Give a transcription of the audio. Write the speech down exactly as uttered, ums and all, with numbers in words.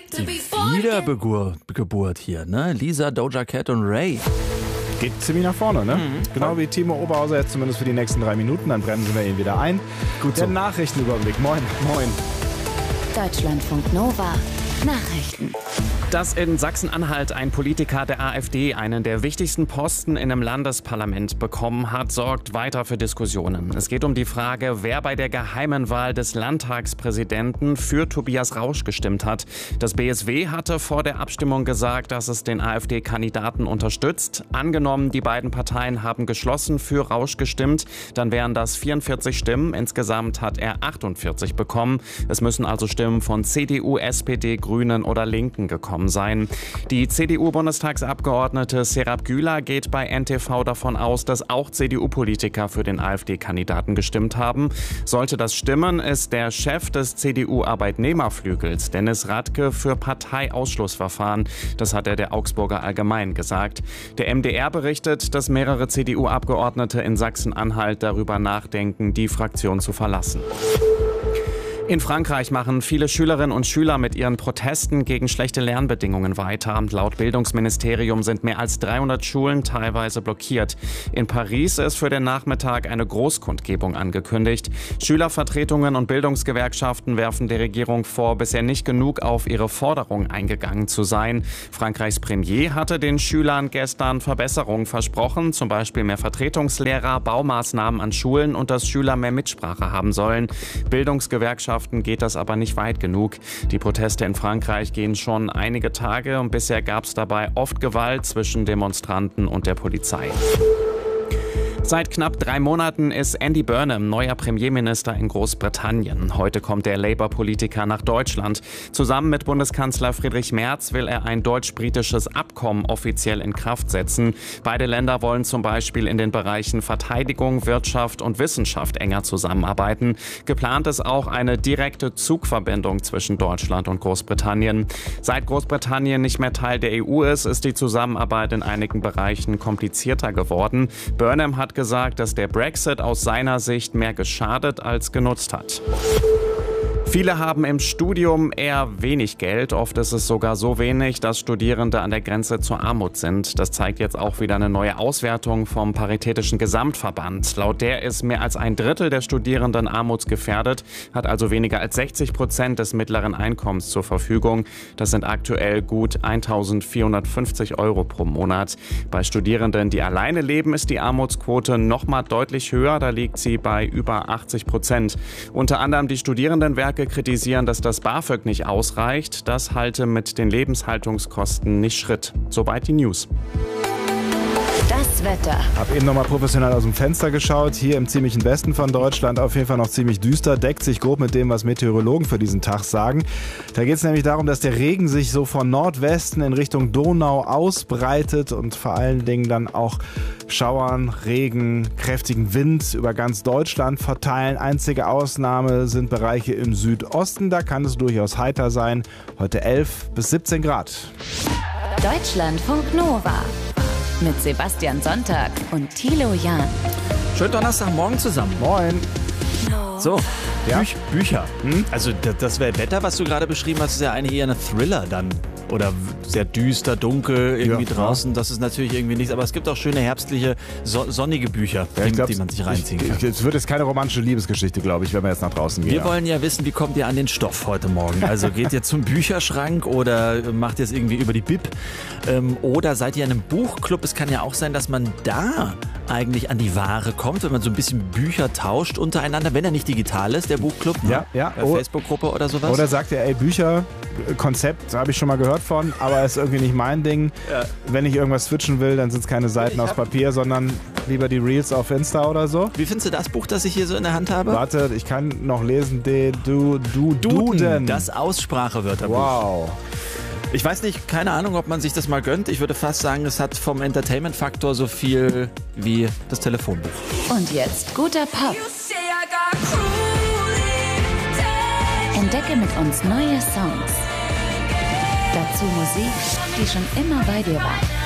Die Wiedergeburt hier, ne? Lisa, Doja Cat und Ray. Geht ziemlich nach vorne, ne? Mhm. Genau wie Timo Oberhauser jetzt zumindest für die nächsten drei Minuten. Dann bremsen wir ihn wieder ein. Gut, der so. Nachrichtenüberblick. Moin, moin. Deutschlandfunk Nova. Nachrichten. Dass in Sachsen-Anhalt ein Politiker der AfD einen der wichtigsten Posten in einem Landesparlament bekommen hat, sorgt weiter für Diskussionen. Es geht um die Frage, wer bei der geheimen Wahl des Landtagspräsidenten für Tobias Rausch gestimmt hat. Das B S W hatte vor der Abstimmung gesagt, dass es den AfD-Kandidaten unterstützt. Angenommen, die beiden Parteien haben geschlossen für Rausch gestimmt, dann wären das vierundvierzig Stimmen. Insgesamt hat er achtundvierzig bekommen. Es müssen also Stimmen von C D U, S P D, Grünen oder Linken gekommen sein. Die C D U-Bundestagsabgeordnete Serap Güler geht bei N T V davon aus, dass auch C D U-Politiker für den AfD-Kandidaten gestimmt haben. Sollte das stimmen, ist der Chef des C D U-Arbeitnehmerflügels, Dennis Radke, für Parteiausschlussverfahren. Das hat er der Augsburger Allgemein gesagt. Der M D R berichtet, dass mehrere C D U-Abgeordnete in Sachsen-Anhalt darüber nachdenken, die Fraktion zu verlassen. In Frankreich machen viele Schülerinnen und Schüler mit ihren Protesten gegen schlechte Lernbedingungen weiter. Laut Bildungsministerium sind mehr als dreihundert Schulen teilweise blockiert. In Paris ist für den Nachmittag eine Großkundgebung angekündigt. Schülervertretungen und Bildungsgewerkschaften werfen der Regierung vor, bisher nicht genug auf ihre Forderungen eingegangen zu sein. Frankreichs Premier hatte den Schülern gestern Verbesserungen versprochen, zum Beispiel mehr Vertretungslehrer, Baumaßnahmen an Schulen und dass Schüler mehr Mitsprache haben sollen. Bildungsgewerkschaften geht das aber nicht weit genug. Die Proteste in Frankreich gehen schon einige Tage und bisher gab es dabei oft Gewalt zwischen Demonstranten und der Polizei. Seit knapp drei Monaten ist Andy Burnham neuer Premierminister in Großbritannien. Heute kommt der Labour-Politiker nach Deutschland. Zusammen mit Bundeskanzler Friedrich Merz will er ein deutsch-britisches Abkommen offiziell in Kraft setzen. Beide Länder wollen zum Beispiel in den Bereichen Verteidigung, Wirtschaft und Wissenschaft enger zusammenarbeiten. Geplant ist auch eine direkte Zugverbindung zwischen Deutschland und Großbritannien. Seit Großbritannien nicht mehr Teil der E U ist, ist die Zusammenarbeit in einigen Bereichen komplizierter geworden. Burnham hat gesagt, dass der Brexit aus seiner Sicht mehr geschadet als genutzt hat. Viele haben im Studium eher wenig Geld. Oft ist es sogar so wenig, dass Studierende an der Grenze zur Armut sind. Das zeigt jetzt auch wieder eine neue Auswertung vom Paritätischen Gesamtverband. Laut der ist mehr als ein Drittel der Studierenden armutsgefährdet, hat also weniger als sechzig Prozent des mittleren Einkommens zur Verfügung. Das sind aktuell gut eintausendvierhundertfünfzig Euro pro Monat. Bei Studierenden, die alleine leben, ist die Armutsquote noch mal deutlich höher. Da liegt sie bei über achtzig Prozent. Unter anderem die Studierendenwerke kritisieren, dass das BAföG nicht ausreicht. Das halte mit den Lebenshaltungskosten nicht Schritt. Soweit die News. Das Wetter. Hab eben nochmal professionell aus dem Fenster geschaut. Hier im ziemlichen Westen von Deutschland auf jeden Fall noch ziemlich düster. Deckt sich grob mit dem, was Meteorologen für diesen Tag sagen. Da geht es nämlich darum, dass der Regen sich so von Nordwesten in Richtung Donau ausbreitet und vor allen Dingen dann auch Schauern, Regen, kräftigen Wind über ganz Deutschland verteilen. Einzige Ausnahme sind Bereiche im Südosten. Da kann es durchaus heiter sein. Heute elf bis siebzehn Grad. Deutschlandfunk Nova. Mit Sebastian Sonntag und Thilo Jahn. Schönen Donnerstagmorgen zusammen. Moin. So, ja? Büch, Bücher. Hm? Also das, das Wetter, was du gerade beschrieben hast, ist ja eigentlich eher ein Thriller dann. Oder sehr düster, dunkel, irgendwie ja, draußen. Das ist natürlich irgendwie nichts. Aber es gibt auch schöne herbstliche, so, sonnige Bücher, ja, die, glaub, die man sich reinziehen kann. Es wird jetzt keine romantische Liebesgeschichte, glaube ich, wenn wir jetzt nach draußen gehen. Wir wollen ja wissen, wie kommt ihr an den Stoff heute Morgen? Also geht ihr zum Bücherschrank oder macht ihr es irgendwie über die Bib? Ähm, oder seid ihr in einem Buchclub? Es kann ja auch sein, dass man da eigentlich an die Ware kommt, wenn man so ein bisschen Bücher tauscht untereinander, wenn er nicht digital ist, der Buchclub, ne? Ja, ja. Oh. Facebook-Gruppe oder sowas. Oder sagt er, ey, Bücher, Konzept, habe ich schon mal gehört von, aber ist irgendwie nicht mein Ding. Ja. Wenn ich irgendwas switchen will, dann sind es keine Seiten aus Papier, sondern lieber die Reels auf Insta oder so. Wie findest du das Buch, das ich hier so in der Hand habe? Warte, ich kann noch lesen. De, du, du, Duden. Duden. Das Aussprachewörterbuch. Wow. Ich weiß nicht, keine Ahnung, ob man sich das mal gönnt. Ich würde fast sagen, es hat vom Entertainment-Faktor so viel wie das Telefonbuch. Und jetzt guter Pop. Entdecke mit uns neue Songs. Dazu Musik, die schon immer bei dir war.